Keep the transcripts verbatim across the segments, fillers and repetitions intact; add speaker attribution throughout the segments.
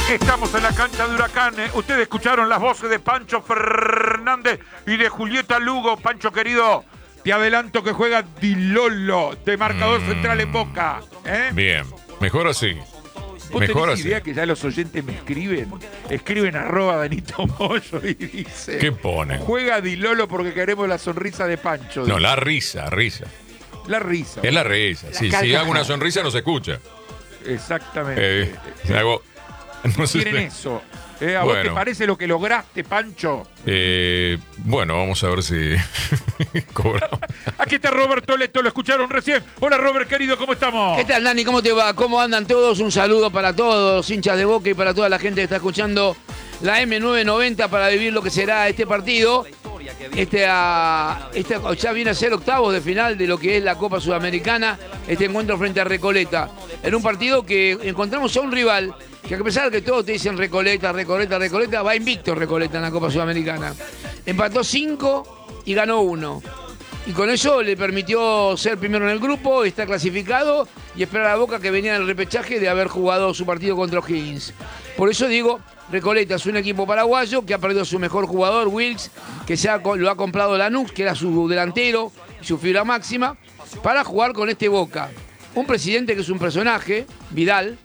Speaker 1: Estamos en la cancha de Huracán. Ustedes escucharon las voces de Pancho Fernández y de Julieta Lugo. Pancho, querido, te adelanto que juega Di Lolo, de marcador mm, central en Boca. ¿eh?
Speaker 2: Bien, mejor así.
Speaker 1: ¿Vos
Speaker 2: Mejor
Speaker 1: tenés
Speaker 2: así.
Speaker 1: idea que ya los oyentes me escriben? Escriben arroba Danito Moyo y dicen...
Speaker 2: ¿Qué ponen?
Speaker 1: Juega Di Lolo porque queremos la sonrisa de Pancho.
Speaker 2: No, la risa, risa.
Speaker 1: La risa.
Speaker 2: Es la risa.
Speaker 1: La
Speaker 2: Si, si hago una sonrisa no se escucha.
Speaker 1: Exactamente.
Speaker 2: Eh, hago... No sé
Speaker 1: Quieren
Speaker 2: si...
Speaker 1: eso. ¿Eh? ¿A
Speaker 2: bueno.
Speaker 1: vos te parece lo que lograste, Pancho?
Speaker 2: Eh, bueno, vamos a ver si cobramos.
Speaker 1: Aquí está Roberto Leto, lo escucharon recién. Hola, Robert, querido, ¿cómo estamos?
Speaker 3: ¿Qué tal, Dani? ¿Cómo te va? ¿Cómo andan todos? Un saludo para todos los hinchas de Boca y para toda la gente que está escuchando la eme novecientos noventa para vivir lo que será este partido. Este, uh, este ya viene a ser octavos de final de lo que es la Copa Sudamericana, este encuentro frente a Recoleta. En un partido que encontramos a un rival que, a pesar de que todos te dicen Recoleta, Recoleta, Recoleta, va invicto Recoleta en la Copa Sudamericana. Empató cinco y ganó uno. Y con eso le permitió ser primero en el grupo, está clasificado y esperar a Boca, que venía en el repechaje de haber jugado su partido contra O'Higgins. Por eso digo, Recoleta es un equipo paraguayo que ha perdido a su mejor jugador, Wilkes, que se ha, lo ha comprado Lanús, que era su delantero y su fibra máxima, para jugar con este Boca. Un presidente que es un personaje, Vidal,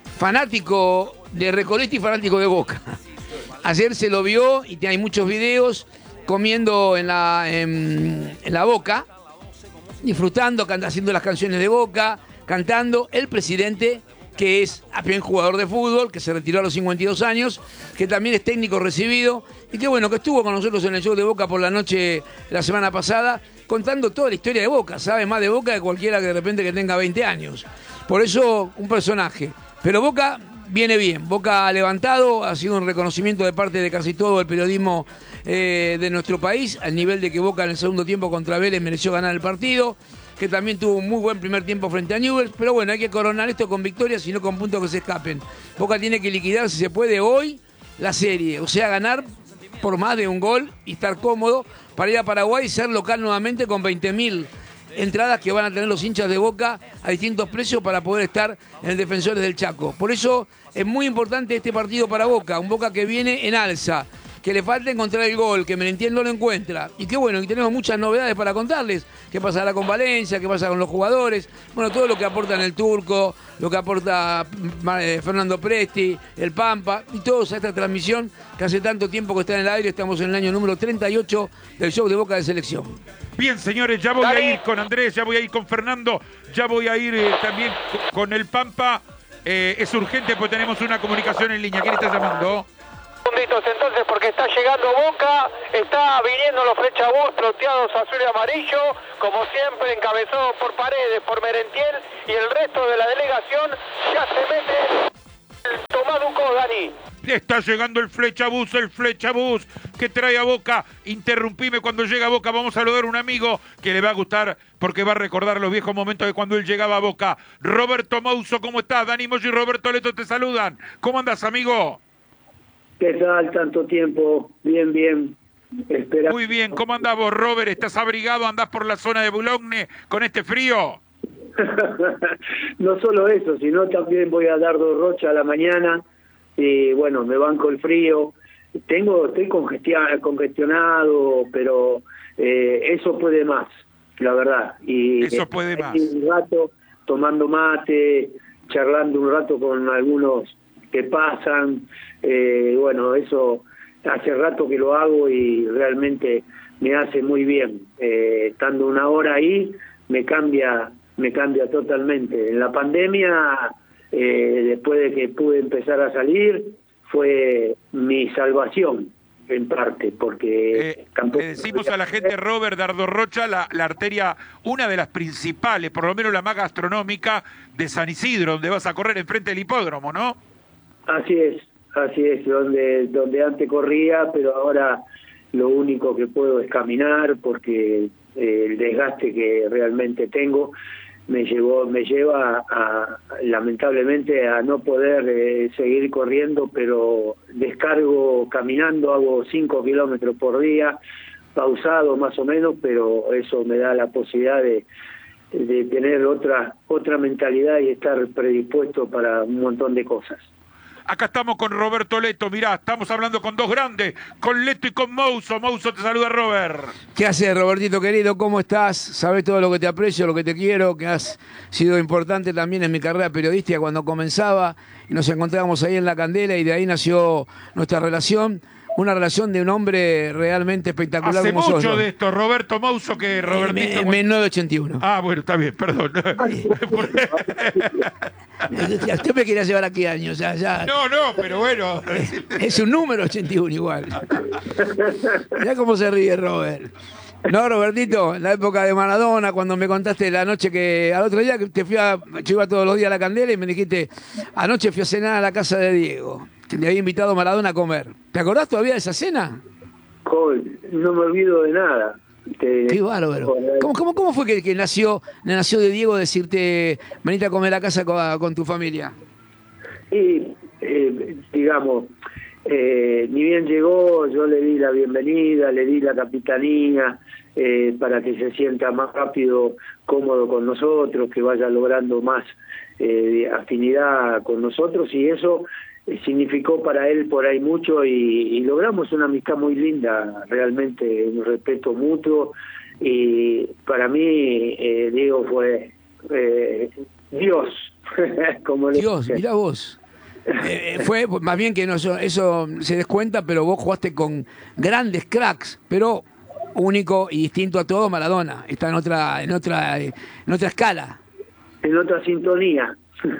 Speaker 3: fanático de Recoleta y fanático de Boca. Ayer se lo vio y hay muchos videos comiendo en la, en, en la Boca, disfrutando, haciendo las canciones de Boca, cantando. El presidente, que es también jugador de fútbol, que se retiró a los cincuenta y dos años, que también es técnico recibido, y que bueno, que estuvo con nosotros en el show de Boca por la noche la semana pasada, contando toda la historia de Boca. Sabe más de Boca que cualquiera que de repente que tenga veinte años. Por eso, un personaje. Pero Boca viene bien. Boca ha levantado, ha sido un reconocimiento de parte de casi todo el periodismo eh, de nuestro país, al nivel de que Boca en el segundo tiempo contra Vélez mereció ganar el partido, que también tuvo un muy buen primer tiempo frente a Newell's, pero bueno, hay que coronar esto con victorias y no con puntos que se escapen. Boca tiene que liquidar, si se puede, hoy la serie, o sea, ganar por más de un gol y estar cómodo para ir a Paraguay y ser local nuevamente con veinte mil entradas que van a tener los hinchas de Boca a distintos precios para poder estar en el Defensores del Chaco. Por eso es muy importante este partido para Boca, un Boca que viene en alza, que le falta encontrar el gol, que Merentiel no lo encuentra. Y que bueno, y tenemos muchas novedades para contarles. ¿Qué pasará con Valencia? ¿Qué pasa con los jugadores? Bueno, todo lo que aporta en el Turco, lo que aporta eh, Fernando Presti, el Pampa, y todos a esta transmisión que hace tanto tiempo que está en el aire. Estamos en el año número treinta y ocho del show de Boca de Selección.
Speaker 1: Bien, señores, ya voy Dale. a ir con Andrés, ya voy a ir con Fernando, ya voy a ir eh, también con el Pampa. Eh, es urgente porque tenemos una comunicación en línea. ¿Quién está llamando?
Speaker 4: Entonces, porque está llegando Boca, está viniendo los flechabús troteados azul y amarillo, como siempre encabezados por Paredes, por Merentiel, y el resto de la delegación ya se mete el Tomaduco, Dani.
Speaker 1: Está llegando el flechabús, el flechabús que trae a Boca. Interrumpime cuando llega a Boca. Vamos a saludar a un amigo que le va a gustar porque va a recordar los viejos momentos de cuando él llegaba a Boca. Roberto Mouso, ¿cómo estás? Dani Moyo y Roberto Leto te saludan. ¿Cómo andas, amigo?
Speaker 5: ¿Qué tal? Tanto tiempo. Bien, bien. Espera.
Speaker 1: Muy bien. ¿Cómo andás vos, Robert? ¿Estás abrigado? ¿Andás por la zona de Boulogne con este frío?
Speaker 5: No solo eso, sino también voy a dar dos rochas a la mañana. Y bueno, me banco el frío. Tengo, estoy congestionado, pero eh, eso puede más, la verdad. Y
Speaker 1: eso puede más.
Speaker 5: Un rato tomando mate, charlando un rato con algunos que pasan. Eh, bueno, eso hace rato que lo hago y realmente me hace muy bien. Eh, estando una hora ahí, me cambia, me cambia totalmente. En la pandemia, eh, después de que pude empezar a salir, fue mi salvación, en parte, porque...
Speaker 1: Eh, le decimos a la gente, Robert, Dardo Rocha, la, la arteria, una de las principales, por lo menos la más gastronómica, de San Isidro, donde vas a correr enfrente del hipódromo, ¿no?
Speaker 5: Así es, así es, donde, donde antes corría, pero ahora lo único que puedo es caminar, porque eh, el desgaste que realmente tengo me llevó, me lleva a, a lamentablemente a no poder eh, seguir corriendo, pero descargo caminando, hago cinco kilómetros por día, pausado más o menos, pero eso me da la posibilidad de, de tener otra, otra mentalidad y estar predispuesto para un montón de cosas.
Speaker 1: Acá estamos con Roberto Leto, mirá, estamos hablando con dos grandes, con Leto y con Mouso. Mouso, te saluda Robert.
Speaker 3: ¿Qué haces, Robertito querido? ¿Cómo estás? Sabes todo lo que te aprecio, lo que te quiero, que has sido importante también en mi carrera periodística cuando comenzaba y nos encontrábamos ahí en La Candela y de ahí nació nuestra relación. Una relación de un hombre realmente espectacular.
Speaker 1: Hace
Speaker 3: como
Speaker 1: mucho
Speaker 3: sos,
Speaker 1: de esto, Roberto Mouso, que Robertito...
Speaker 3: En mil novecientos ochenta y uno.
Speaker 1: Ah, bueno, está bien, perdón.
Speaker 3: Usted me quería llevar a qué año, o sea, ya...
Speaker 1: No, no, pero bueno.
Speaker 3: Es un número ochenta y uno igual. Mirá cómo se ríe Robert. No, Robertito, en la época de Maradona, cuando me contaste la noche que... Al otro día que te fui a... Yo iba todos los días a La Candela y me dijiste, anoche fui a cenar a la casa de Diego, que le había invitado a Maradona a comer. ¿Te acordás todavía de esa cena?
Speaker 5: No me olvido de nada. Te...
Speaker 3: Qué bárbaro. ¿Cómo, cómo, cómo fue que, que nació, nació de Diego decirte, venite a comer a casa con, con tu familia?
Speaker 5: Y, eh, digamos... Eh, ni bien llegó, yo le di la bienvenida, le di la capitanía eh, para que se sienta más rápido, cómodo con nosotros, que vaya logrando más eh, afinidad con nosotros, y eso eh, significó para él por ahí mucho, y, y logramos una amistad muy linda, realmente un respeto mutuo, y para mí eh, Diego fue eh, Dios. Como
Speaker 3: Dios,
Speaker 5: le
Speaker 3: mirá vos. Eh, fue más bien que no, eso, eso se descuenta, pero vos jugaste con grandes cracks, pero único y distinto a todo Maradona. Está en otra, en otra, en otra escala.
Speaker 5: En otra sintonía.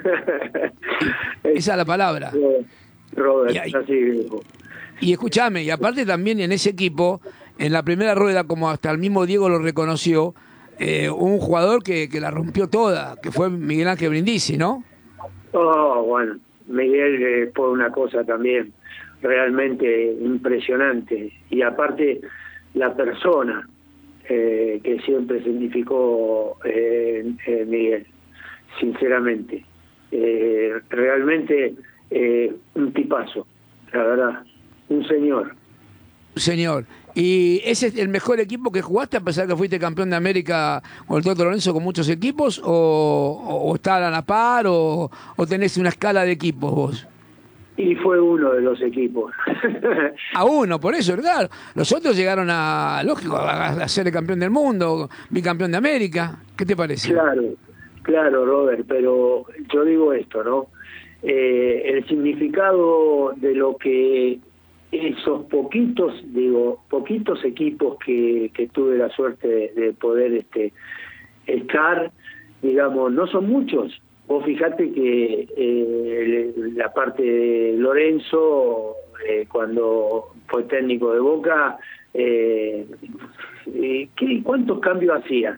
Speaker 3: Esa es la palabra.
Speaker 5: Robert,
Speaker 3: y, ahí,
Speaker 5: así dijo.
Speaker 3: Y escúchame, y aparte también en ese equipo, en la primera rueda, como hasta el mismo Diego lo reconoció, eh, un jugador que, que la rompió toda, que fue Miguel Ángel Brindisi, ¿no?
Speaker 5: Oh, bueno. Miguel eh, fue una cosa también realmente impresionante, y aparte la persona eh, que siempre significó eh, eh, Miguel, sinceramente, eh, realmente eh, un tipazo, la verdad, un señor.
Speaker 3: Señor, ¿y ese es el mejor equipo que jugaste a pesar que fuiste campeón de América con el Toto Lorenzo con muchos equipos? ¿O, o, o están a la par o, o tenés una escala de equipos vos?
Speaker 5: Y fue uno de los equipos.
Speaker 3: A uno, por eso, claro. Los otros llegaron a, lógico, a, a ser el campeón del mundo, bicampeón de América. ¿Qué te parece?
Speaker 5: Claro, claro, Robert, pero yo digo esto, ¿no? Eh, el significado de lo que... esos poquitos, digo, poquitos equipos que, que tuve la suerte de, de poder este estar, digamos, no son muchos. Vos fijate que eh, la parte de Lorenzo, eh, cuando fue técnico de Boca, eh, ¿qué, ¿cuántos cambios hacía?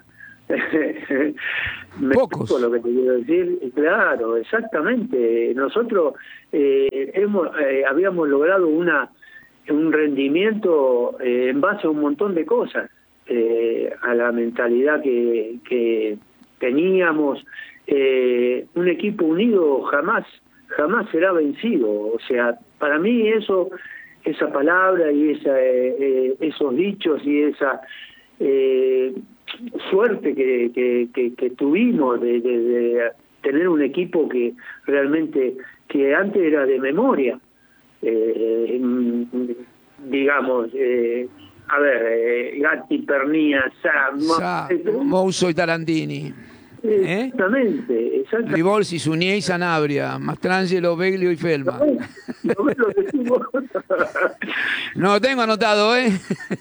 Speaker 5: Me
Speaker 3: Pocos.
Speaker 5: Lo que te quiero decir, claro, exactamente. Nosotros eh, hemos eh, habíamos logrado una un rendimiento eh, en base a un montón de cosas, eh, a la mentalidad que, que teníamos. Eh, un equipo unido jamás jamás será vencido. O sea, para mí eso, esa palabra y esa, eh, eh, esos dichos y esa eh, suerte que, que, que, que tuvimos de, de, de tener un equipo que realmente, que antes era de memoria, eh, digamos, eh, a ver, eh, Gatti, Pernía, Sam,
Speaker 3: Sa, Mouso y Tarantini. ¿Eh?
Speaker 5: Exactamente, exactamente.
Speaker 3: Rivolsi, Sunier y Sanabria, Mastrangelo, Beglio y Feldman.
Speaker 5: ¿No ves lo que decimos?
Speaker 3: No lo tengo anotado, ¿eh?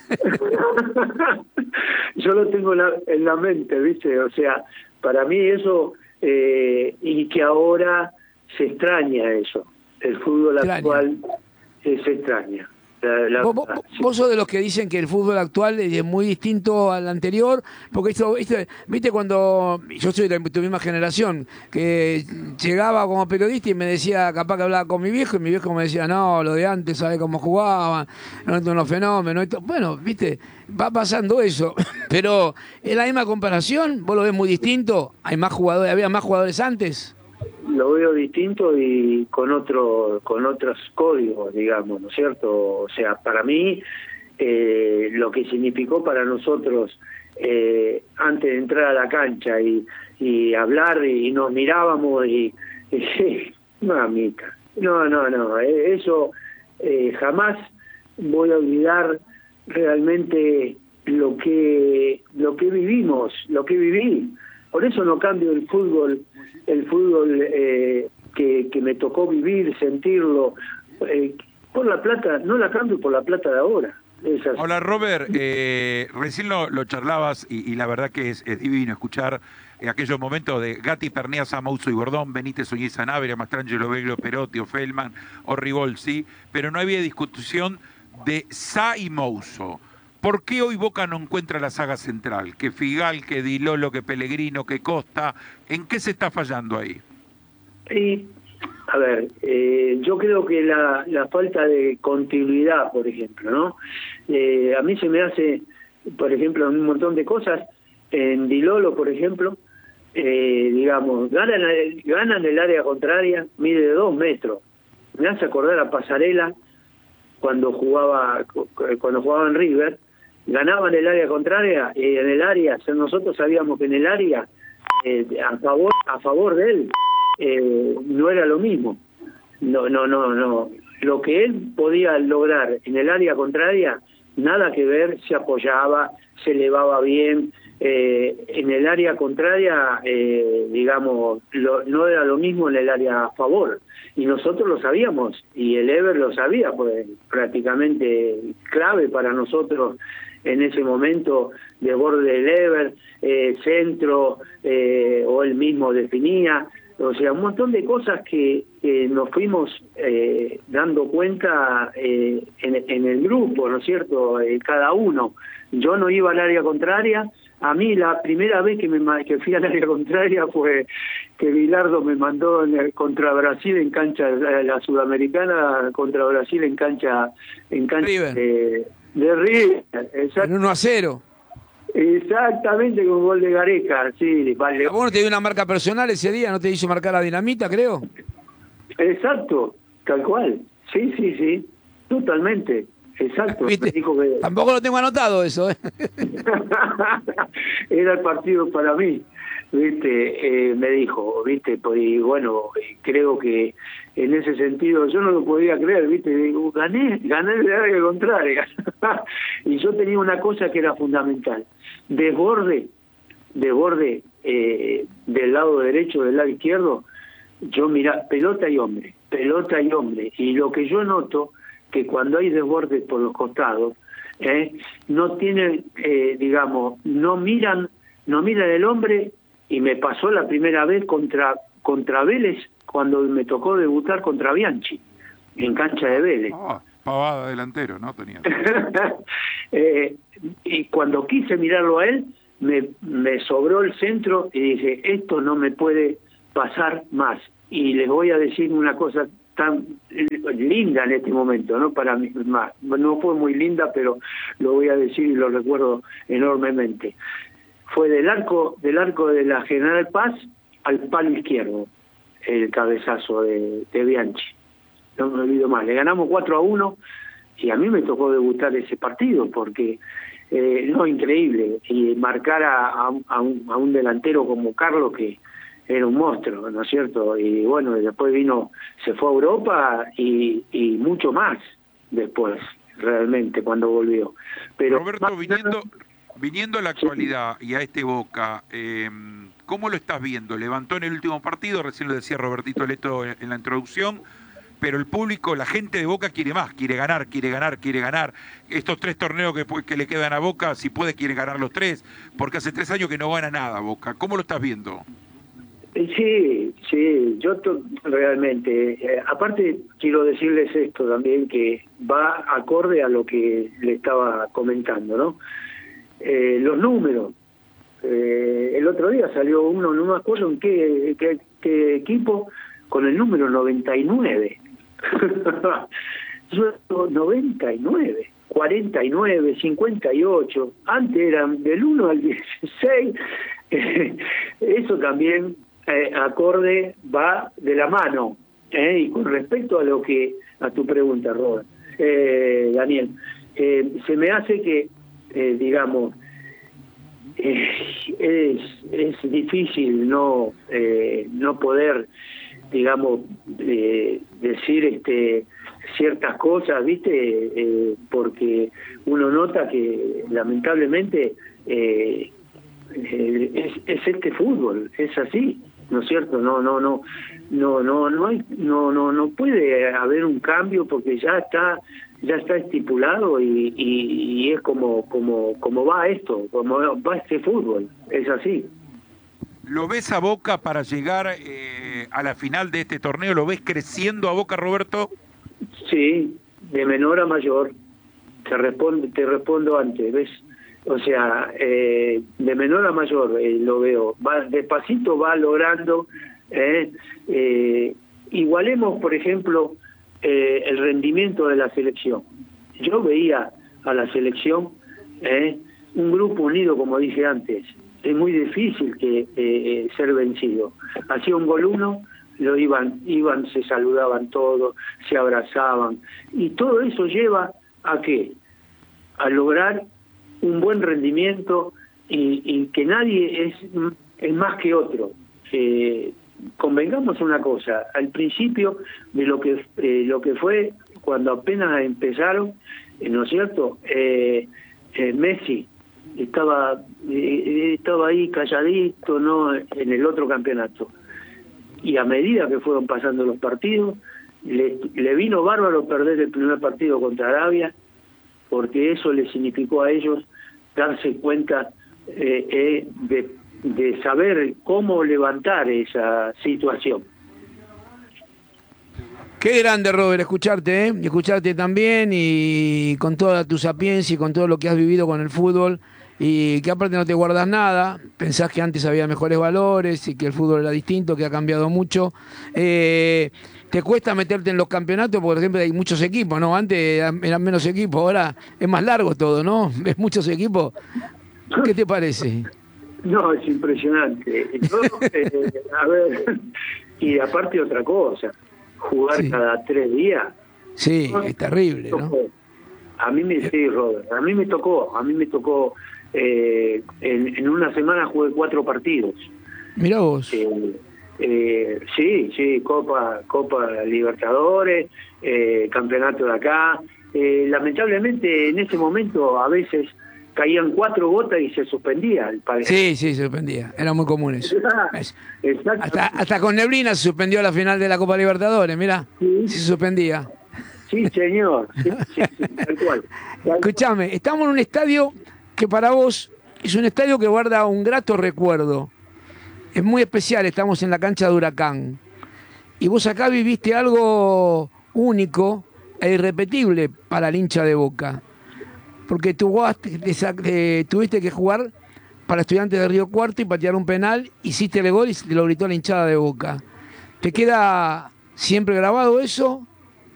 Speaker 5: Yo lo tengo en la, en la mente, ¿viste? O sea, para mí eso, eh, y que ahora se extraña eso. El fútbol extraña. Actual eh, se extraña. La, la,
Speaker 3: vos, vos,
Speaker 5: sí.
Speaker 3: vos sos de los que dicen que el fútbol actual es muy distinto al anterior, porque esto, esto viste, cuando yo soy de tu misma generación, que llegaba como periodista y me decía, capaz que hablaba con mi viejo, y mi viejo me decía, no, lo de antes, ¿sabes cómo jugaban? No, esto unos fenómenos. Esto. Bueno, viste, va pasando eso, pero en la misma comparación, vos lo ves muy distinto, hay más jugadores, había más jugadores antes.
Speaker 5: Lo veo distinto y con otro, con otros códigos, digamos, ¿no es cierto? O sea, para mí, eh, lo que significó para nosotros eh, antes de entrar a la cancha y, y hablar y nos mirábamos y, y mamita, no, no, no, eh, eso eh, jamás voy a olvidar realmente lo que lo que vivimos, lo que viví. Por eso no cambio el fútbol, el fútbol eh, que, que me tocó vivir, sentirlo. Eh, por la plata, no la cambio por la plata de ahora. Esas.
Speaker 1: Hola Robert, eh, recién lo, lo charlabas y, y la verdad que es, es divino escuchar en aquellos momentos de Gatti, Perniasa, Mouso y Bordón, Benítez, Oñiz, Sanabria, Mastrangelo, Beglio, Perotti, Feldman, Orribol, sí, pero no había discusión de Sa y Mouso. ¿Por qué hoy Boca no encuentra la saga central? Que Figal, que Di Lolo, que Pellegrino, que Costa, ¿en qué se está fallando ahí?
Speaker 5: Y, a ver, eh, yo creo que la, la falta de continuidad, por ejemplo, ¿no? Eh, a mí se me hace, por ejemplo, un montón de cosas. En Di Lolo, por ejemplo, eh, digamos, ganan, ganan el área contraria, mide dos metros. Me hace acordar a Pasarela cuando jugaba cuando jugaba en River, ganaban el área contraria y en el área, nosotros sabíamos que en el área eh, a favor a favor de él eh, no era lo mismo. No, no, no, no. Lo que él podía lograr en el área contraria, nada que ver, se apoyaba, se elevaba bien. Eh, en el área contraria, eh, digamos, lo, no era lo mismo en el área a favor. Y nosotros lo sabíamos, y el Ever lo sabía, pues prácticamente clave para nosotros en ese momento, de borde del Ever, eh, centro, eh, o él mismo definía. O sea, un montón de cosas que, que nos fuimos eh, dando cuenta eh, en, en el grupo, ¿no es cierto? Eh, cada uno. Yo no iba al área contraria. A mí la primera vez que me que fui al área contraria fue que Bilardo me mandó en el, contra Brasil en cancha, la Sudamericana contra Brasil en cancha en cancha
Speaker 3: River.
Speaker 5: de, de River.
Speaker 3: En uno a cero.
Speaker 5: Exactamente, con gol de Gareca, sí. Vale.
Speaker 3: ¿A vos no te dio una marca personal ese día? ¿No te hizo marcar la dinamita, creo?
Speaker 5: Exacto, tal cual. Sí, sí, sí, totalmente. Exacto.
Speaker 3: ¿Viste?
Speaker 5: Dijo que...
Speaker 3: Tampoco lo tengo anotado eso, ¿eh?
Speaker 5: Era el partido para mí, viste, eh, me dijo, viste, pues, y bueno, creo que en ese sentido yo no lo podía creer, viste, digo, gané, gané de área contraria. Y yo tenía una cosa que era fundamental, desborde, desborde eh, del lado derecho, del lado izquierdo, yo mira, pelota y hombre, pelota y hombre, y lo que yo noto que cuando hay desbordes por los costados, eh, no tienen, eh, digamos, no miran, no miran el hombre, y me pasó la primera vez contra contra Vélez, cuando me tocó debutar contra Bianchi, en cancha de Vélez.
Speaker 1: Ah, pavada delantero, ¿no? Tenía.
Speaker 5: eh, y cuando quise mirarlo a él, me, me sobró el centro y dije, esto no me puede pasar más. Y les voy a decir una cosa tan linda en este momento, ¿no? Para mí, más, no fue muy linda, pero lo voy a decir y lo recuerdo enormemente. Fue del arco del arco de la General Paz al palo izquierdo, el cabezazo de, de Bianchi. No me olvido más. Le ganamos cuatro a uno y a mí me tocó debutar ese partido porque, eh, no, increíble. Y marcar a, a, a, un, a un delantero como Carlos, que era un monstruo, ¿no es cierto? Y bueno, después vino, se fue a Europa y, y mucho más después, realmente, cuando volvió. Pero
Speaker 1: Roberto,
Speaker 5: más,
Speaker 1: viniendo, viniendo a la actualidad y a este Boca, eh, ¿cómo lo estás viendo? Levantó en el último partido, recién lo decía Robertito Leto en, en la introducción, pero el público, la gente de Boca quiere más, quiere ganar, quiere ganar, quiere ganar. Estos tres torneos que, que le quedan a Boca, si puede, quiere ganar los tres, porque hace tres años que no gana nada Boca. ¿Cómo lo estás viendo?
Speaker 5: Sí, sí, yo to- realmente, eh, aparte quiero decirles esto también, que va acorde a lo que le estaba comentando, ¿no? Eh, los números, eh, el otro día salió uno, no me acuerdo en qué, qué, qué equipo, con el número noventa y nueve. Yo noventa y nueve, cuarenta y nueve, cincuenta y ocho, antes eran del uno al dieciséis, eso también... Eh, acorde va de la mano, eh, y con respecto a lo que a tu pregunta, Robert, eh, Daniel, eh, se me hace que, eh, digamos, eh, es es difícil no eh, no poder digamos, eh, decir este ciertas cosas, ¿viste? Eh, porque uno nota que lamentablemente eh, eh, es, es este fútbol, es así, ¿no es cierto? No, no, no, no, no, no hay, no, no, no puede haber un cambio porque ya está, ya está estipulado y, y, y es como, como, como va esto, como va este fútbol, es así.
Speaker 1: ¿Lo ves a Boca para llegar eh, a la final de este torneo? ¿Lo ves creciendo a Boca, Roberto?
Speaker 5: Sí, de menor a mayor. Te respondo, te respondo antes, ¿ves? O sea, eh, de menor a mayor eh, lo veo. Va despacito, va logrando. Eh, eh, igualemos, por ejemplo, eh, el rendimiento de la selección. Yo veía a la selección eh, un grupo unido, como dije antes. Es muy difícil que eh, ser vencido. Hacía un gol uno, lo iban, iban, se saludaban todos, se abrazaban, y todo eso lleva a qué, a lograr un buen rendimiento y, y que nadie es, es más que otro. Eh, convengamos una cosa, al principio de lo que eh, lo que fue cuando apenas empezaron, eh, ¿no es cierto? Eh, eh, Messi estaba eh, estaba ahí calladito, no en el otro campeonato, y a medida que fueron pasando los partidos le, le vino bárbaro perder el primer partido contra Arabia, porque eso les significó a ellos darse cuenta eh, eh, de, de saber cómo levantar esa situación.
Speaker 3: Qué grande, Robert, escucharte, ¿eh? Y escucharte también, y con toda tu sapiencia y con todo lo que has vivido con el fútbol, y que aparte no te guardas nada, pensás que antes había mejores valores y que el fútbol era distinto, que ha cambiado mucho. Eh, ¿Te cuesta meterte en los campeonatos? Porque, por ejemplo, hay muchos equipos, ¿no? Antes eran menos equipos, ahora es más largo todo, ¿no? ¿Ves muchos equipos? ¿Qué te parece?
Speaker 5: No, es impresionante. Yo, eh, a ver, y aparte otra cosa, jugar sí. cada tres días.
Speaker 3: Sí, ¿no? Es terrible, ¿no?
Speaker 5: A mí me, sí, Robert, a mí me tocó, a mí me tocó, eh, en, en una semana jugué cuatro partidos.
Speaker 3: Mirá vos.
Speaker 5: Eh, eh, sí, sí, Copa, Copa Libertadores, eh, campeonato de acá. Eh, lamentablemente en ese momento a veces caían cuatro gotas y se suspendía el país.
Speaker 3: Sí, sí, se suspendía. Era muy común eso. Hasta, hasta con neblina se suspendió la final de la Copa Libertadores, mirá. Sí. Se suspendía.
Speaker 5: Sí, señor. Sí, sí, sí, tal cual.
Speaker 3: Escuchame, estamos en un estadio que para vos es un estadio que guarda un grato recuerdo. Es muy especial, estamos en la cancha de Huracán. Y vos acá viviste algo único e irrepetible para el hincha de Boca. Porque tú tuviste que jugar para Estudiantes de Río Cuarto y patear un penal, hiciste el gol y te lo gritó la hinchada de Boca. ¿Te queda siempre grabado eso?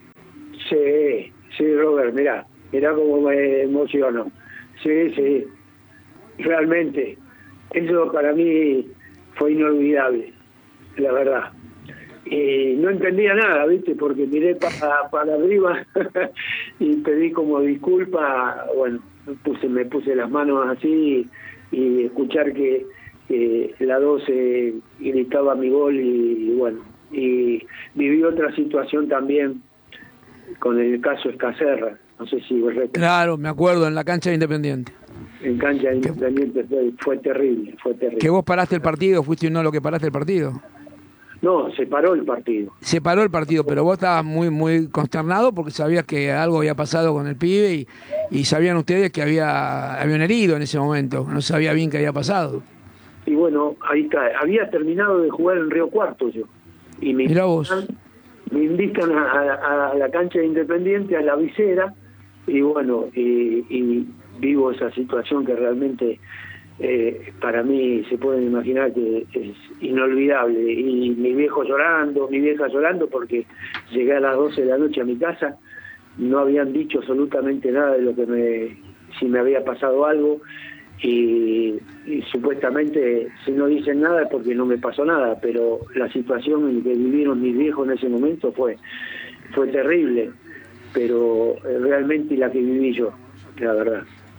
Speaker 5: Sí, sí, Robert, mirá, mirá cómo me emociono. Sí, sí, realmente, eso para mí fue inolvidable, la verdad. Y no entendía nada, ¿viste? Porque miré para, para arriba y pedí como disculpa, bueno, puse, me puse las manos así y, y escuchar que, que la doce gritaba mi gol y, y bueno, y viví otra situación también con el caso Escacerra, no sé si vos recordás.
Speaker 3: Claro, me acuerdo, en la cancha de Independiente.
Speaker 5: En cancha de Independiente fue, fue terrible, fue terrible.
Speaker 3: ¿Que vos paraste el partido? ¿Fuiste uno de los que paraste el partido?
Speaker 5: No, se paró el partido.
Speaker 3: Se paró el partido, pero vos estabas muy muy consternado porque sabías que algo había pasado con el pibe y, y sabían ustedes que había, había un herido en ese momento, no sabía bien qué había pasado.
Speaker 5: Y bueno, ahí está, había terminado de jugar en Río Cuarto yo. Y me
Speaker 3: Mirá vos.
Speaker 5: Me invitan a, a, a la cancha de Independiente, a la visera, y bueno, y, y vivo esa situación que realmente eh, para mí se pueden imaginar que es inolvidable. Y mi viejo llorando, mi vieja llorando, porque llegué a las doce de la noche a mi casa, no habían dicho absolutamente nada de lo que me, si me había pasado algo, y, y supuestamente si no dicen nada es porque no me pasó nada, pero la situación en que vivieron mis viejos en ese momento fue fue terrible, pero realmente la que viví yo, la verdad.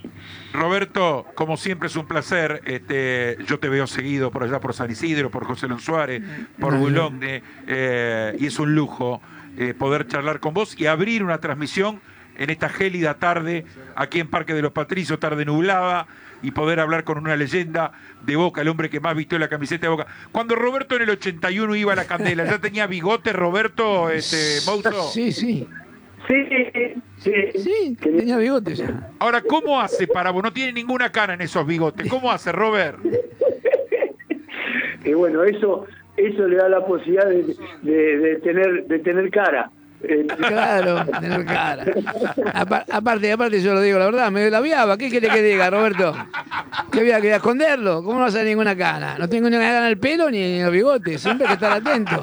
Speaker 1: Roberto, como siempre es un placer. Este, yo te veo seguido por allá por San Isidro, por José Lon Suárez, por Boulogne, eh, y es un lujo eh, poder charlar con vos y abrir una transmisión en esta gélida tarde aquí en Parque de los Patricios, tarde nublada, y poder hablar con una leyenda de Boca, el hombre que más vistió la camiseta de Boca. Cuando Roberto en el ochenta y uno iba a la Candela, ¿ya tenía bigote Roberto, este, Mouso?
Speaker 3: Sí, sí.
Speaker 5: Sí, sí.
Speaker 3: Sí, tenía bigote ya.
Speaker 1: Ahora, ¿cómo hace para vos? No tiene ninguna cara en esos bigotes. ¿Cómo hace, Robert?
Speaker 5: Y bueno, eso eso le da la posibilidad de, de, de tener de tener cara.
Speaker 3: Claro, tener cara. Apar, aparte, aparte yo lo digo la verdad, me labiaba. ¿Qué quiere que diga, Roberto? ¿Qué voy a, quería esconderlo? ¿Cómo no va a salir ninguna cana? No tengo ninguna cana en el pelo ni en los bigotes, siempre hay que estar atento.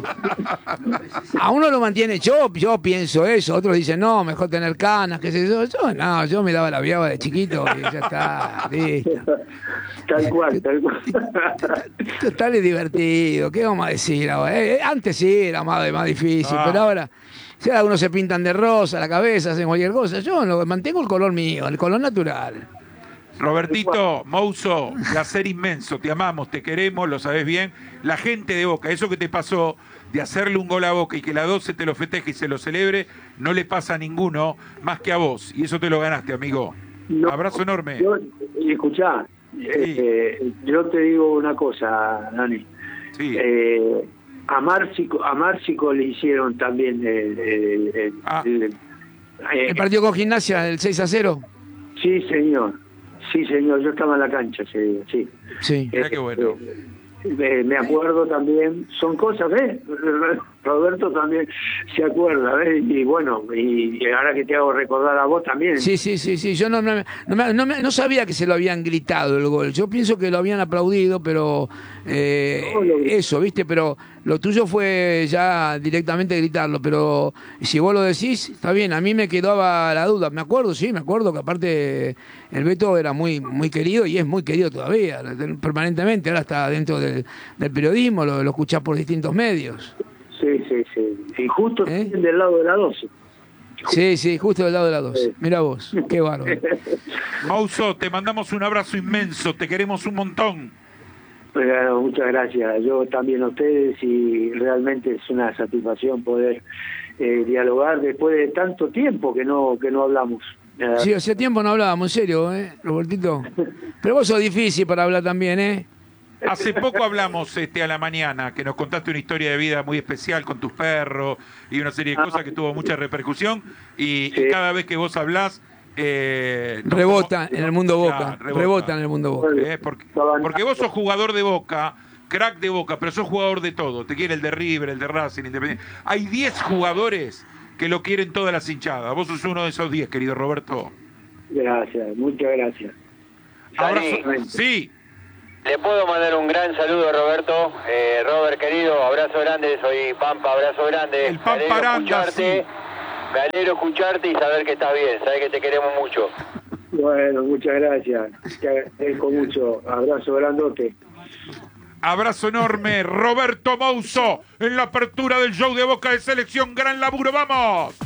Speaker 3: A uno lo mantiene, yo, yo pienso eso, otros dicen, no, mejor tener canas, qué sé yo. Yo no, yo me daba labiaba de chiquito y ya está, listo.
Speaker 5: Tal cual, tal cual.
Speaker 3: Total es divertido, ¿qué vamos a decir ahora? Eh, antes sí era más, más difícil, ah. pero ahora... Si algunos se pintan de rosa la cabeza, hacen cualquier cosa, yo no, mantengo el color mío, el color natural.
Speaker 1: Robertito, Mouso, placer inmenso, te amamos, te queremos, lo sabés bien. La gente de Boca, eso que te pasó de hacerle un gol a Boca y que la doce te lo festeje y se lo celebre, no le pasa a ninguno más que a vos, y eso te lo ganaste, amigo. No, abrazo enorme.
Speaker 5: Yo, escuchá, sí. eh, yo te digo una cosa, Dani.
Speaker 1: Sí.
Speaker 5: Eh, A Márcico, a Márcico le hicieron también el, el, el,
Speaker 1: ah.
Speaker 5: el, el,
Speaker 3: ¿El partido con Gimnasia, el seis a cero?
Speaker 5: Sí, señor. Sí, señor. Yo estaba en la cancha ese día, sí.
Speaker 3: Sí.
Speaker 1: Mirá qué bueno.
Speaker 5: Eh, me acuerdo también. Son cosas, ¿ves? Roberto también se acuerda, ¿ves? Y bueno, y, y ahora que te hago recordar a vos también.
Speaker 3: Sí, sí, sí, sí. Yo no, no, no, no, no sabía que se lo habían gritado el gol. Yo pienso que lo habían aplaudido, pero eh, no, lo... eso, ¿viste? Pero lo tuyo fue ya directamente gritarlo. Pero si vos lo decís, está bien. A mí me quedaba la duda. Me acuerdo, sí, me acuerdo que aparte el Beto era muy, muy querido y es muy querido todavía, permanentemente. Ahora está dentro del, del periodismo, lo, lo escuchás por distintos medios.
Speaker 5: Sí, sí, sí. Y justo
Speaker 3: ¿Eh?
Speaker 5: del lado de la doce.
Speaker 3: Sí, sí, justo del lado de la doce. Mirá vos, qué bárbaro.
Speaker 1: Mouso, te mandamos un abrazo inmenso, te queremos un montón.
Speaker 5: Bueno, muchas gracias. Yo también a ustedes y realmente es una satisfacción poder eh, dialogar después de tanto tiempo que no que no hablamos.
Speaker 3: Sí, hace tiempo no hablábamos, en serio, ¿eh, Robertito? Pero vos sos difícil para hablar también, ¿eh?
Speaker 1: Hace poco hablamos este, a la mañana, que nos contaste una historia de vida muy especial con tus perros y una serie de cosas que tuvo mucha repercusión y, sí. y cada vez que vos hablás... Eh, no,
Speaker 3: rebota
Speaker 1: como,
Speaker 3: en el mundo Boca,
Speaker 1: ya, rebota.
Speaker 3: rebota en el mundo Boca.
Speaker 1: Eh, porque, porque vos sos jugador de Boca, crack de Boca, pero sos jugador de todo. Te quiere el de River, el de Racing, Independiente. Hay diez jugadores que lo quieren todas las hinchadas. Vos sos uno de esos diez, querido Roberto.
Speaker 5: Gracias, muchas gracias.
Speaker 1: Abrazo. Sí.
Speaker 4: Le puedo mandar un gran saludo a Roberto. Eh, Robert, querido, abrazo grande. Soy Pampa, abrazo grande.
Speaker 1: El Pampa Aranda, sí.
Speaker 4: Me alegro escucharte y saber que estás bien. Sabes que te queremos mucho.
Speaker 5: Bueno, muchas gracias. Te agradezco mucho. Abrazo grandote.
Speaker 1: Abrazo enorme. Roberto Mouso en la apertura del show de Boca de Selección. Gran laburo, ¡vamos!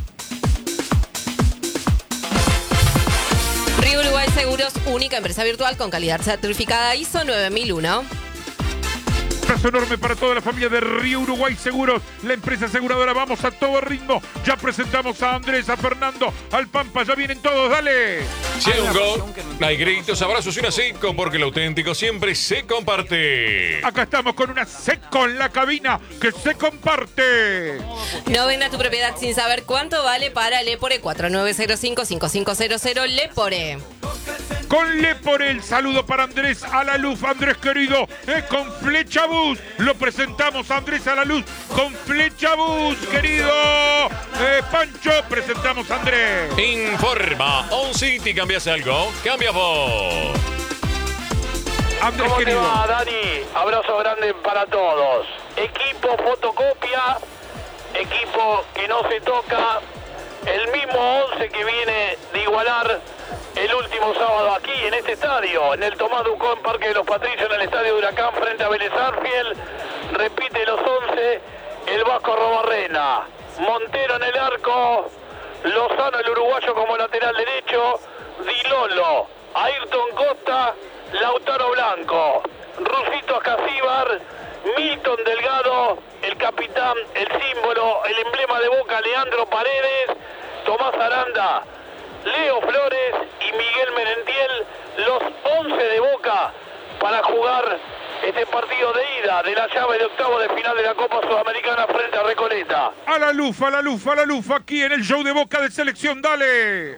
Speaker 6: Río Uruguay Seguros, única empresa virtual con calidad certificada I S O nueve mil uno.
Speaker 1: Un abrazo enorme para toda la familia de Río Uruguay Seguros, la empresa aseguradora. Vamos a todo ritmo. Ya presentamos a Andrés, a Fernando, al Pampa. Ya vienen todos, dale.
Speaker 2: Si hay un gol, hay gritos, abrazos y una seco, porque lo auténtico siempre se comparte.
Speaker 1: Acá estamos con una seco en la cabina que se comparte.
Speaker 6: No venda tu propiedad sin saber cuánto vale para Lepore. Cuatro nueve cero cinco, cinco cinco cero cero Lepore.
Speaker 1: Con Lepore, el saludo para Andrés a la luz. Andrés querido, eh, con Flecha Bus. Lo presentamos a Andrés a la luz con Flecha Bus, querido. Eh, Pancho, presentamos a Andrés.
Speaker 2: Informa, On City, ¿cambias algo? Cambia vos.
Speaker 1: Andrés
Speaker 4: ¿Cómo
Speaker 1: querido.
Speaker 4: te va, Dani? Abrazo grande para todos. Equipo fotocopia, equipo que no se toca, el mismo once que viene de igualar el último sábado aquí en este estadio, en el Tomás Ducón, Parque de los Patricios, en el estadio de Huracán frente a Vélez Arfiel. Repite los once, el Vasco Robarrena, Montero en el arco, Lozano el uruguayo como lateral derecho, Di Lolo, Ayrton Costa, Lautaro Blanco, Rusito Ascasíbar, Milton Delgado, el capitán, el símbolo, el emblema de Boca, Leandro Paredes, Tomás Aranda, Leo Flores y Miguel Merentiel, los once de Boca para jugar este partido de ida de la llave de octavo de final de la Copa Sudamericana frente a Recoleta.
Speaker 1: A la luz, a la luz, a la luz, aquí en el show de Boca de Selección, dale.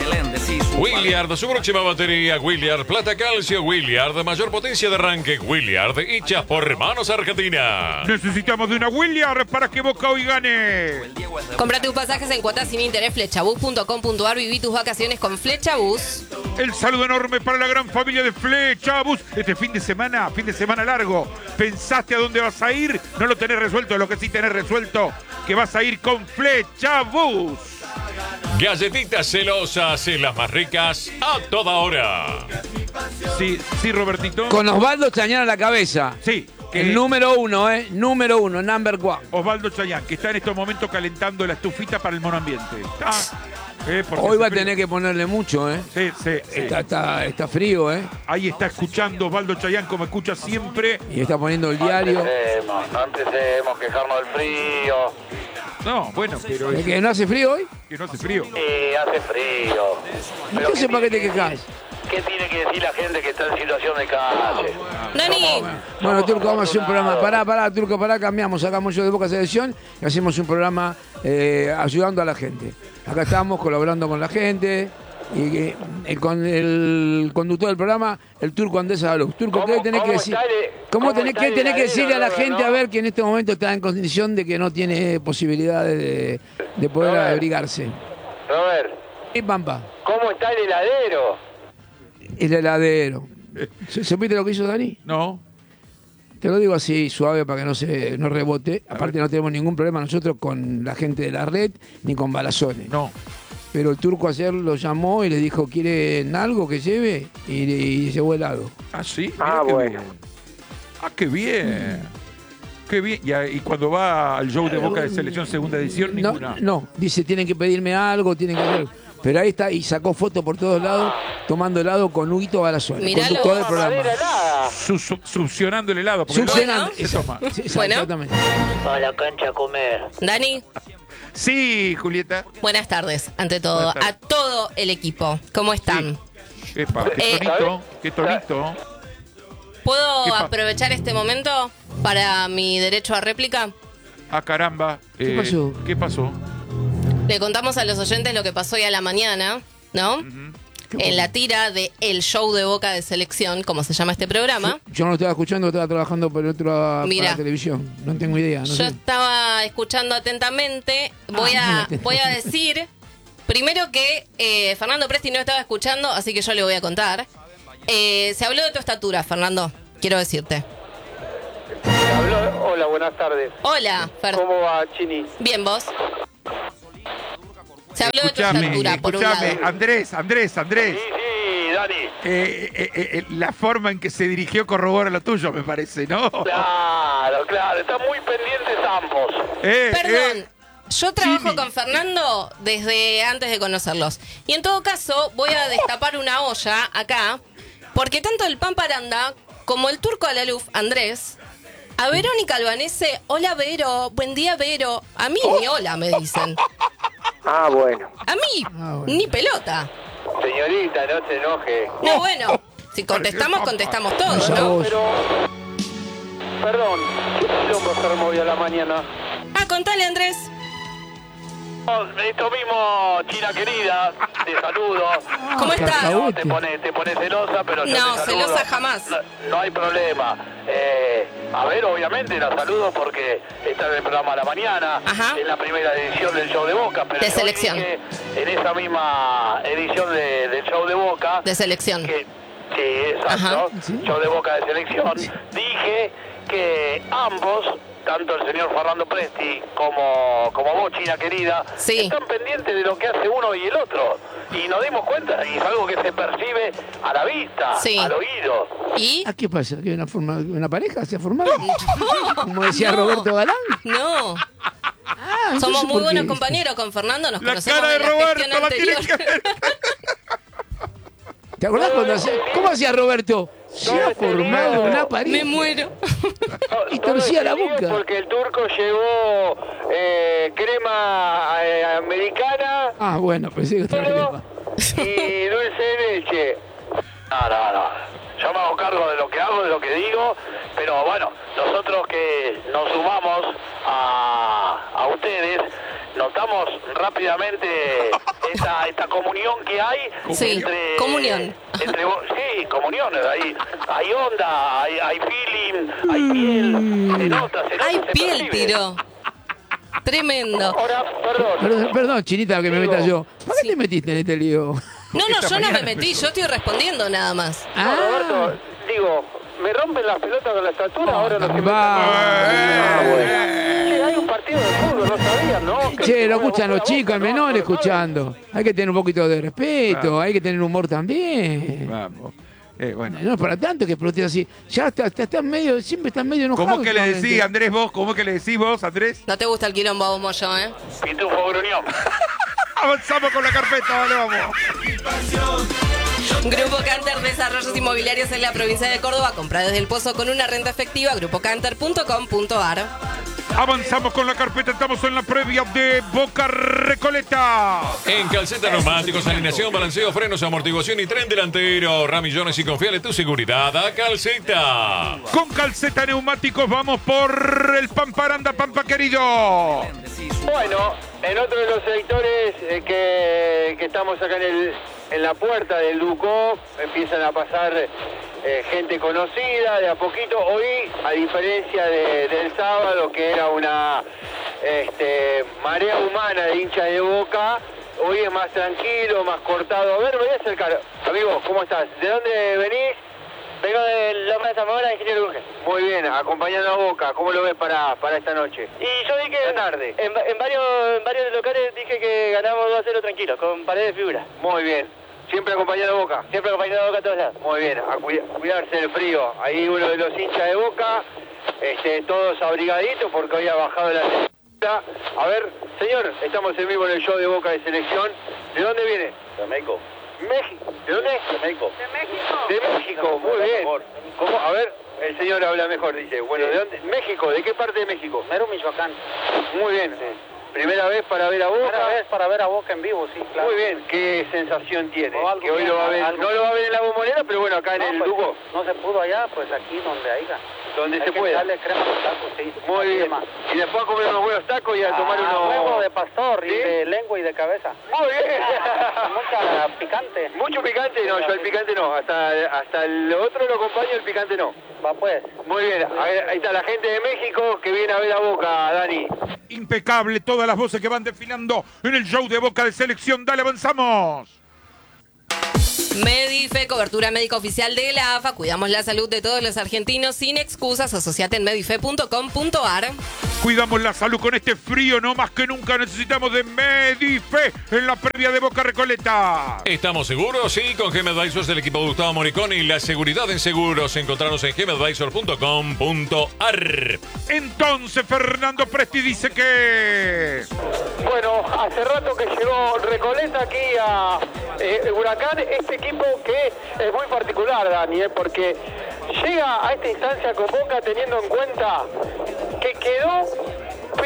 Speaker 2: Williard, su próxima batería, Williard, plata calcio, Williard, mayor potencia de arranque, Williard, hechas por manos argentinas.
Speaker 1: Necesitamos de una Williard para que Boca hoy gane.
Speaker 6: Compra tus pasajes en cuotas sin interés, flechabus punto com punto ar, viví tus vacaciones con Flechabus.
Speaker 1: El saludo enorme para la gran familia de Flechabus. Este fin de semana, fin de semana largo. ¿Pensaste a dónde vas a ir? No lo tenés resuelto, lo que sí tenés resuelto, que vas a ir con Flechabus.
Speaker 2: Galletitas celosas, en las más ricas, a toda hora.
Speaker 1: Sí, sí, Robertito.
Speaker 3: Con Osvaldo Chañán a la cabeza.
Speaker 1: Sí. Que
Speaker 3: El número uno, ¿eh? Número uno, number one.
Speaker 1: Osvaldo Chañán, que está en estos momentos calentando la estufita para el monoambiente. ¿Está? Eh,
Speaker 3: Hoy va a tener que ponerle mucho, ¿eh?
Speaker 1: Sí, sí, sí.
Speaker 3: Está, está, está frío, ¿eh?
Speaker 1: Ahí está escuchando Osvaldo Chañán como escucha siempre.
Speaker 3: Y está poniendo el diario.
Speaker 4: No empecemos, no empecemos, quejarnos del frío.
Speaker 1: No, bueno, pero...
Speaker 3: ¿Es que no hace frío hoy?
Speaker 1: Que no hace frío.
Speaker 4: Sí, hace frío. Pero
Speaker 3: Entonces, ¿para qué te
Speaker 4: tiene
Speaker 3: quejas?
Speaker 4: decir- ¿Qué tiene que decir la gente que está en situación de calle?
Speaker 6: Dani,
Speaker 3: Bueno, Turco, vamos a hacer un programa.
Speaker 4: afortunados.
Speaker 3: Pará, pará, Turco, pará, cambiamos. Sacamos yo de Boca Selección y hacemos un programa eh, ayudando a la gente. Acá estamos colaborando con la gente. Y eh, eh, con el conductor del programa, el Turco Andrés Agaluz. Turco, ¿qué
Speaker 4: ¿Cómo-
Speaker 3: tenés que
Speaker 4: cómo
Speaker 3: decir?
Speaker 4: está el-
Speaker 3: ¿Cómo
Speaker 4: cómo
Speaker 3: tenés
Speaker 4: está
Speaker 3: que,
Speaker 4: el
Speaker 3: tenés que
Speaker 4: heladero,
Speaker 3: decirle a la
Speaker 4: Robert,
Speaker 3: gente
Speaker 4: no?
Speaker 3: a ver que en este momento está en condición de que no tiene posibilidades de, de poder
Speaker 4: Robert.
Speaker 3: abrigarse?
Speaker 4: Robert,
Speaker 3: Y Pampa,
Speaker 4: ¿cómo está el heladero?
Speaker 3: el heladero. ¿Se, ¿Supiste lo que hizo Dani?
Speaker 1: No.
Speaker 3: Te lo digo así, suave, para que no se no rebote. Aparte no tenemos ningún problema nosotros con la gente de la red, ni con balazones.
Speaker 1: No.
Speaker 3: Pero el Turco ayer lo llamó y le dijo, ¿quieren algo que lleve? Y, y llevó helado.
Speaker 1: Ah, sí.
Speaker 4: Ah,
Speaker 1: Mirá qué
Speaker 4: bueno.
Speaker 1: bien. Ah, qué bien. Qué bien. Y, a- y cuando va al show de Boca de Selección segunda edición,
Speaker 3: No,
Speaker 1: ninguna.
Speaker 3: no, dice, tienen que pedirme algo, tienen que hacer... Pero ahí está, y sacó fotos por todos lados, tomando helado con Huguito Balazón,
Speaker 6: Miralo.
Speaker 3: conductor del programa.
Speaker 4: Madera helada.
Speaker 1: Su- su- succionando el helado. porque
Speaker 3: Succionando.
Speaker 1: el helado se toma.
Speaker 3: Sí,
Speaker 6: Bueno.
Speaker 3: exactamente.
Speaker 4: A la cancha a comer.
Speaker 6: Dani,
Speaker 1: Sí, Julieta.
Speaker 6: buenas tardes, ante todo,
Speaker 1: Buenas tardes.
Speaker 6: a todo el equipo. ¿Cómo están?
Speaker 1: Epa, qué
Speaker 6: Eh,
Speaker 1: tonito, qué tonito.
Speaker 6: ¿Puedo
Speaker 1: ¿Qué pa-
Speaker 6: aprovechar este momento para mi derecho a réplica?
Speaker 1: Ah, caramba.
Speaker 3: ¿Qué
Speaker 1: Eh,
Speaker 3: pasó?
Speaker 1: ¿Qué pasó?
Speaker 6: Le contamos a los oyentes lo que pasó hoy a la mañana, ¿no? En la tira de El Show de Boca de Selección, como se llama este programa.
Speaker 3: Yo no lo estaba escuchando, estaba trabajando por otra para
Speaker 6: Mira.
Speaker 3: la televisión. No tengo idea, no
Speaker 6: Yo
Speaker 3: sé.
Speaker 6: estaba escuchando atentamente. Voy
Speaker 3: Ah,
Speaker 6: a
Speaker 3: mira,
Speaker 6: voy a decir primero que eh, Fernando Presti no estaba escuchando, así que yo le voy a contar. Eh, se habló de tu estatura, Fernando. Quiero decirte.
Speaker 4: Habló- Hola, buenas tardes.
Speaker 6: Hola, Fer.
Speaker 4: ¿Cómo va, Chini?
Speaker 6: Bien, vos. Se habló de tu
Speaker 1: Escuchame,
Speaker 6: estatura, por un
Speaker 1: escuchame.
Speaker 6: lado.
Speaker 1: Andrés, Andrés, Andrés.
Speaker 4: Sí, sí, Dani.
Speaker 1: Eh, eh, eh, eh, la forma en que se dirigió corrobora lo tuyo, me parece, ¿no?
Speaker 4: Claro, claro. Están muy pendientes ambos.
Speaker 1: Eh,
Speaker 6: Perdón,
Speaker 1: eh,
Speaker 6: yo trabajo
Speaker 1: Jimmy.
Speaker 6: con Fernando desde antes de conocerlos. Y en todo caso, voy a destapar una olla acá, porque tanto el Pampa Aranda como el Turco Alaluf, Andrés, a Verónica Albanese, hola Vero, buen día Vero. A mí ni hola me dicen.
Speaker 4: Ah, bueno.
Speaker 6: A mí
Speaker 3: Ah, bueno.
Speaker 6: ni pelota.
Speaker 4: Señorita, no se enoje.
Speaker 6: No, bueno, si contestamos, contestamos todos,
Speaker 3: Esa
Speaker 6: ¿no?
Speaker 3: voz.
Speaker 4: Pero... Perdón, ¿qué quilombo se armó hoy a la mañana?
Speaker 6: Ah, contale Andrés.
Speaker 4: Esto mismo, China querida, te saludo.
Speaker 6: ¿Cómo
Speaker 3: Ah,
Speaker 6: estás?
Speaker 4: No, te pones te pone celosa, pero yo
Speaker 6: No,
Speaker 4: te saludo.
Speaker 6: celosa jamás.
Speaker 4: No, no hay problema. Eh, a ver, obviamente la saludo porque está en el programa a la mañana.
Speaker 6: Ajá.
Speaker 4: En la primera edición del Show de Boca. Pero
Speaker 6: De
Speaker 4: yo
Speaker 6: Selección.
Speaker 4: dije en esa misma edición de- del Show de Boca.
Speaker 6: De selección.
Speaker 4: Que, sí, exacto.
Speaker 6: Ajá.
Speaker 3: Sí.
Speaker 4: Show de Boca de Selección. Dije que ambos, tanto el señor Fernando Presti como, como vos, China querida,
Speaker 6: Sí.
Speaker 4: están pendientes de lo que hace uno y el otro. Y nos dimos cuenta, y es algo que se percibe a la vista,
Speaker 6: Sí.
Speaker 4: al oído.
Speaker 6: ¿Y?
Speaker 3: ¿Ah, qué pasa? ¿Que una, forma, una pareja se ha formado? Como decía
Speaker 6: No.
Speaker 3: Roberto Galán.
Speaker 6: No.
Speaker 3: Ah, entonces,
Speaker 6: Somos muy
Speaker 3: ¿por qué?
Speaker 6: buenos compañeros con Fernando, nos
Speaker 1: la
Speaker 6: conocemos
Speaker 1: cara de
Speaker 6: de la gestión
Speaker 1: Roberto la tiene
Speaker 6: anterior.
Speaker 1: que ver.
Speaker 3: ¿Te acordás cuando hacía, cómo hacía Roberto? Se ha formado una pared.
Speaker 6: Me muero.
Speaker 3: Y torcía la
Speaker 4: Todo este lío
Speaker 3: boca.
Speaker 4: Porque el turco llevó eh, crema eh, americana
Speaker 3: Ah, bueno, pensé que otra
Speaker 4: pero-
Speaker 3: crema.
Speaker 4: y dulce de leche.
Speaker 7: No, no, no. Yo me hago cargo de lo que hago, de lo que digo, pero bueno, nosotros que nos sumamos a, a ustedes, notamos rápidamente esta, esta comunión que hay
Speaker 6: Sí,
Speaker 7: entre...
Speaker 6: comunión.
Speaker 7: Entre, vos- sí, comunión, hay, hay onda, hay, hay feeling, hay piel, se nota, se nota,
Speaker 6: Ay,
Speaker 7: se
Speaker 6: piel
Speaker 7: percibe.
Speaker 6: tiró. Tremendo.
Speaker 4: Ahora, perdón.
Speaker 3: Perdón, perdón, Chinita, que me
Speaker 4: Digo,
Speaker 3: meta yo. ¿Para qué
Speaker 6: sí.
Speaker 3: te metiste en este lío?
Speaker 6: No, no,
Speaker 1: Esta
Speaker 6: yo no me
Speaker 1: mañana
Speaker 6: metí,
Speaker 1: empezó.
Speaker 6: yo estoy respondiendo nada más.
Speaker 3: Ah,
Speaker 4: Roberto, digo, me rompen las pelotas con la estatura, ahora no se meten.
Speaker 3: va.
Speaker 4: Ah, bueno. Che, hay un partido de fútbol, no sabían, ¿no? Que-
Speaker 3: Che, lo
Speaker 4: como
Speaker 3: escuchan los
Speaker 4: Boca,
Speaker 3: chicos, el
Speaker 4: ¿no?
Speaker 3: menor
Speaker 4: ¿No lo
Speaker 3: escuchando. Hay que tener un poquito de respeto, hay que tener humor también.
Speaker 1: Vamos. Eh, bueno.
Speaker 3: No es para tanto que explotes así. Ya está, está, está medio, siempre estás medio enojado.
Speaker 1: ¿Cómo que le
Speaker 3: últimamente.
Speaker 1: decís, Andrés, vos? ¿Cómo que le decís vos, Andrés?
Speaker 6: No te gusta el quilombo a vos, Moyo, ¿eh?
Speaker 7: Pitufo gruñón.
Speaker 1: Avanzamos con la carpeta, dale, vamos.
Speaker 6: Grupo Canter Desarrollos Inmobiliarios en la provincia de Córdoba. Compra desde el Pozo con una renta efectiva. grupo canter punto com punto ar.
Speaker 1: Avanzamos con la carpeta, estamos en la previa de Boca Recoleta.
Speaker 2: En Calceta Neumáticos, alineación, balanceo, frenos, amortiguación y tren delantero. Ahorra millones y confíale tu seguridad a Calceta.
Speaker 1: Con Calceta Neumáticos vamos por el Pamparanda, Pampa querido.
Speaker 4: Bueno, en otro de los sectores eh, que, que estamos acá en, el, en la puerta del Ducó, empiezan a pasar eh, gente conocida de a poquito. Hoy, a diferencia de- del sábado, que era una este, marea humana de hinchas de Boca, hoy es más tranquilo, más cortado. A ver, me voy a acercar. Amigo, ¿cómo estás? ¿De dónde venís? Vengo de Loma de Zamora, ingeniero Luque. Muy bien, acompañando a Boca. ¿Cómo lo ves para, para esta noche? Y yo dije tarde. En, en, varios, en varios locales dije que ganamos dos a cero tranquilos, con pared de figura. Muy bien. ¿Siempre acompañando a Boca? Siempre acompañando a Boca a todos lados. Muy bien, a cuida- cuidarse del frío. Ahí uno de los hinchas de Boca, este, todos abrigaditos porque hoy ha bajado la temperatura. A ver, señor, estamos en vivo en el show de Boca de Selección. ¿De dónde viene?
Speaker 7: De México.
Speaker 4: México. ¿De dónde?
Speaker 7: De México.
Speaker 4: De México, muy bien. ¿Cómo? A ver, el señor habla mejor, dice. Bueno, ¿de dónde? México, ¿de qué parte de México?
Speaker 7: Mero Michoacán.
Speaker 4: Muy bien. Primera vez para ver a Boca.
Speaker 7: Primera vez para ver a Boca en vivo, sí, claro.
Speaker 4: Muy bien. ¿Qué sensación tiene?
Speaker 7: O algo
Speaker 4: Que hoy
Speaker 7: bien,
Speaker 4: lo va a ver.
Speaker 7: algo
Speaker 4: No lo va a ver en la Bombonera, pero bueno, acá en
Speaker 7: No,
Speaker 4: el
Speaker 7: pues,
Speaker 4: Duco,
Speaker 7: no se pudo allá, pues aquí donde haya.
Speaker 4: donde
Speaker 7: Hay
Speaker 4: se
Speaker 7: que
Speaker 4: pueda.
Speaker 7: darle crema a los tacos, sí.
Speaker 4: Muy
Speaker 7: Así
Speaker 4: bien.
Speaker 7: de más.
Speaker 4: Y después a comer unos buenos tacos y a tomar
Speaker 7: Ah,
Speaker 4: unos...
Speaker 7: huevo de pastor y
Speaker 4: ¿Sí?
Speaker 7: de lengua y de cabeza.
Speaker 4: Muy bien.
Speaker 7: Mucha picante.
Speaker 4: Mucho picante, no, yo el picante no. Hasta, hasta el otro lo acompaño, el picante no.
Speaker 7: Va pues.
Speaker 4: Muy bien, a ver, ahí está la gente de México que viene a ver a Boca, Dani.
Speaker 1: Impecable todas las voces que van desfilando en el show de Boca de Selección. Dale, avanzamos.
Speaker 6: Medife, cobertura médica oficial de la A F A. Cuidamos la salud de todos los argentinos sin excusas. Asociate en medife punto com punto ar.
Speaker 1: Cuidamos la salud con este frío, no más que nunca necesitamos de Medife en la previa de Boca Recoleta.
Speaker 2: ¿Estamos seguros? Sí, con G M Advisors del equipo de Gustavo Moriconi y la seguridad en seguros. Encontrarnos en g m advisor punto com punto ar.
Speaker 1: Entonces Fernando Presti dice que...
Speaker 4: Bueno, hace rato que llegó Recoleta aquí a eh, Huracán, este equipo que es muy particular, Dani, eh, porque llega a esta instancia con Boca teniendo en cuenta que quedó